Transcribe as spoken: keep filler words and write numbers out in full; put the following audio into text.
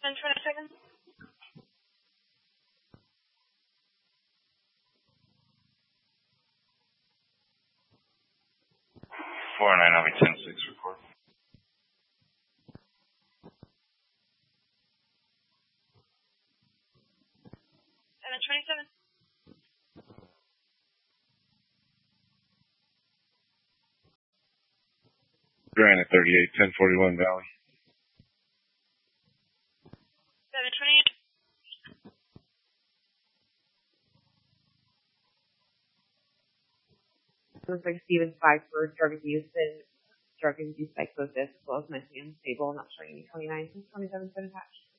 ten twenty-seven. four nine, I'll be ten six report. seven twenty-seven. Granite thirty-eight, ten forty-one Valley. seven twenty-eight. Looks like Stevens five for drug abuse and drug abuse psychosis, as well as mentally unstable, not showing any twenty-nine since twenty-seven been attached.